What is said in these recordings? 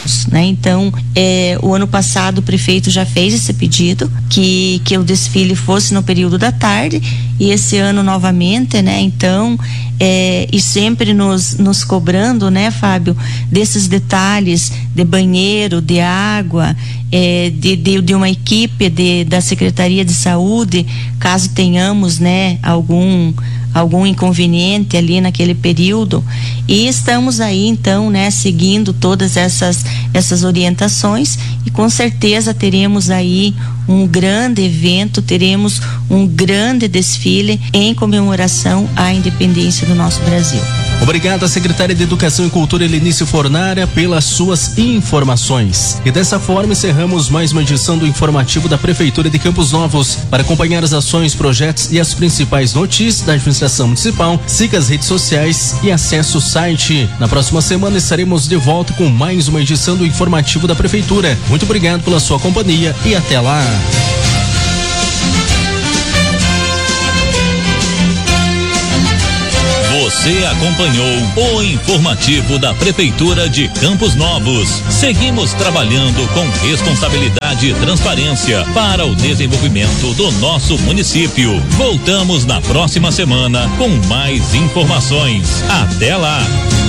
né? Então, o ano passado o prefeito já fez esse pedido que o desfile fosse no período da tarde, e esse ano novamente, né? Então, e sempre nos cobrando, né, Fábio, desses detalhes de banheiro, de água, de uma equipe da Secretaria de Saúde, caso tenhamos, né, algum inconveniente ali naquele período. E estamos aí então, né, seguindo todas essas orientações, e com certeza teremos aí um grande evento, teremos um grande desfile em comemoração à independência do nosso Brasil. Obrigado à secretária de Educação e Cultura, Helenice Fornara, pelas suas informações. E dessa forma encerramos mais uma edição do informativo da Prefeitura de Campos Novos. Para acompanhar as ações, projetos e as principais notícias da administração municipal, siga as redes sociais e acesse o site. Na próxima semana estaremos de volta com mais uma edição do informativo da Prefeitura. Muito obrigado pela sua companhia e até lá. Você acompanhou o informativo da Prefeitura de Campos Novos. Seguimos trabalhando com responsabilidade e transparência para o desenvolvimento do nosso município. Voltamos na próxima semana com mais informações. Até lá!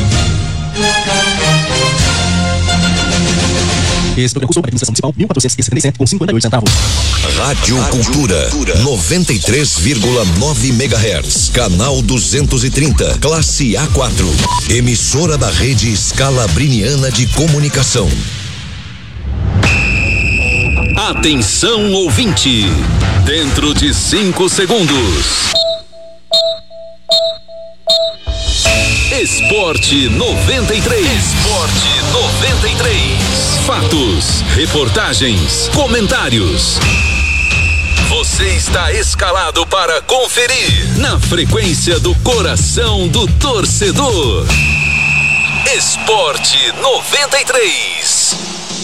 Esse programa da administração municipal 1477 com 58 centavos. Rádio Cultura 93,9 MHz, canal 230, classe A4, emissora da rede Scalabriniana de Comunicação. Atenção, ouvinte, dentro de 5 segundos. Esporte 93. Esporte 93. Fatos, reportagens, comentários. Você está escalado para conferir na frequência do coração do torcedor. Esporte 93.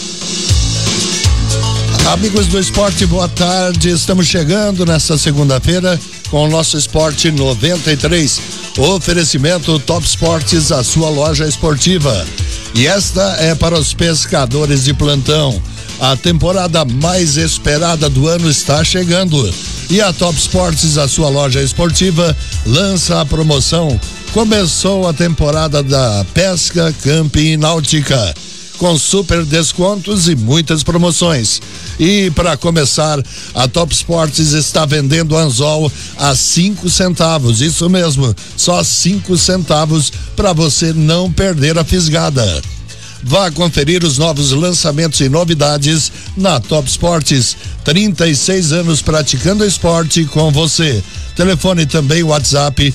Amigos do esporte, boa tarde. Estamos chegando nesta segunda-feira com o nosso Esporte 93. Oferecimento Top Esportes, a sua loja esportiva. E esta é para os pescadores de plantão. A temporada mais esperada do ano está chegando. E a Top Esportes, a sua loja esportiva, lança a promoção. Começou a temporada da pesca, camping e náutica, com super descontos e muitas promoções. E para começar, a Top Esportes está vendendo anzol a 5 centavos. Isso mesmo, só 5 centavos para você não perder a fisgada. Vá conferir os novos lançamentos e novidades na Top Esportes. 36 anos praticando esporte com você. Telefone também WhatsApp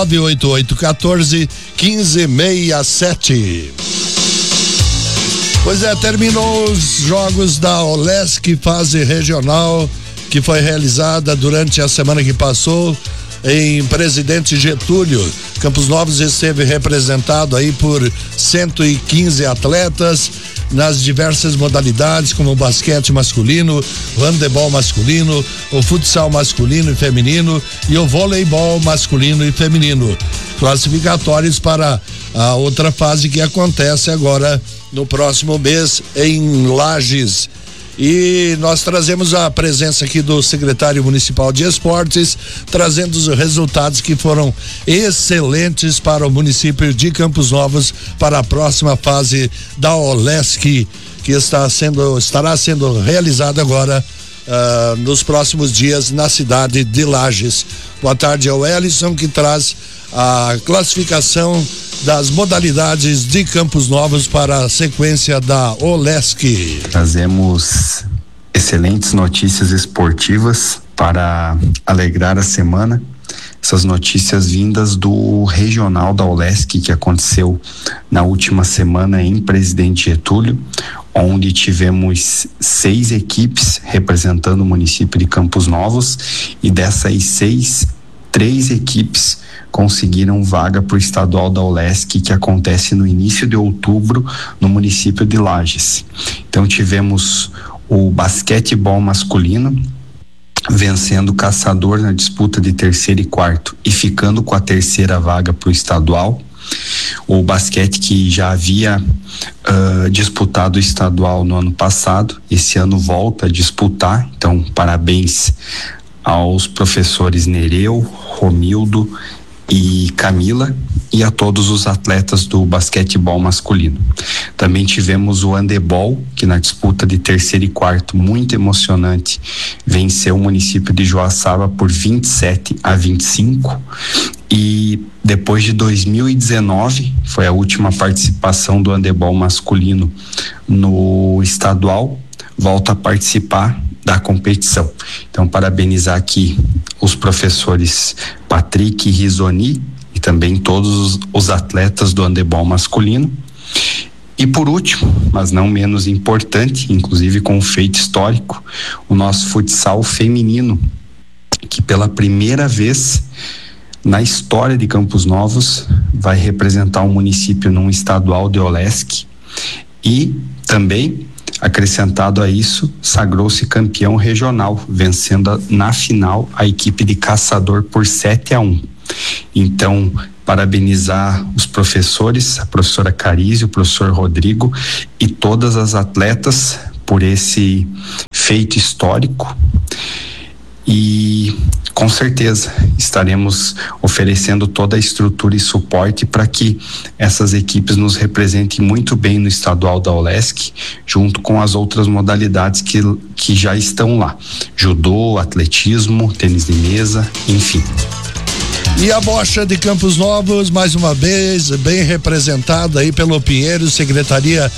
98814-1567. Pois é, terminou os jogos da OLESC fase regional, que foi realizada durante a semana que passou em Presidente Getúlio. Campos Novos esteve representado aí por 115 atletas nas diversas modalidades, como o basquete masculino, o handebol masculino, o futsal masculino e feminino e o voleibol masculino e feminino, classificatórios para a outra fase que acontece agora no próximo mês em Lages. E nós trazemos a presença aqui do secretário municipal de esportes, trazendo os resultados que foram excelentes para o município de Campos Novos para a próxima fase da OLESC, que estará sendo realizada agora nos próximos dias na cidade de Lages. Boa tarde ao Ellison, que traz a classificação das modalidades de Campos Novos para a sequência da OLESC. Trazemos excelentes notícias esportivas para alegrar a semana. Essas notícias vindas do regional da OLESC, que aconteceu na última semana em Presidente Getúlio, onde tivemos 6 equipes representando o município de Campos Novos, e dessas 6, 3 equipes conseguiram vaga para o estadual da OLESC, que acontece no início de outubro no município de Lages. Então tivemos o basquetebol masculino vencendo o Caçador na disputa de terceiro e quarto e ficando com a terceira vaga para o estadual. O basquete que já havia disputado o estadual no ano passado, esse ano volta a disputar, então parabéns aos professores Nereu, Romildo e Camila e a todos os atletas do basquetebol masculino. Também tivemos o handebol, que na disputa de terceiro e quarto, muito emocionante, venceu o município de Joaçaba por 27-25, e depois de 2019, foi a última participação do handebol masculino no estadual, volta a participar da competição. Então, parabenizar aqui os professores Patrick e Risoni e também todos os atletas do handebol masculino. E por último, mas não menos importante, inclusive com um feito histórico, o nosso futsal feminino, que pela primeira vez na história de Campos Novos vai representar o município num estadual de OLESC e também, acrescentado a isso, sagrou-se campeão regional, vencendo na final a equipe de Caçador por 7-1. Então, parabenizar os professores, a professora Carísio, o professor Rodrigo e todas as atletas por esse feito histórico. E com certeza estaremos oferecendo toda a estrutura e suporte para que essas equipes nos representem muito bem no estadual da OLESC, junto com as outras modalidades que já estão lá: judô, atletismo, tênis de mesa, enfim. E a Bocha de Campos Novos, mais uma vez, bem representada aí pelo Pinheiro, Secretaria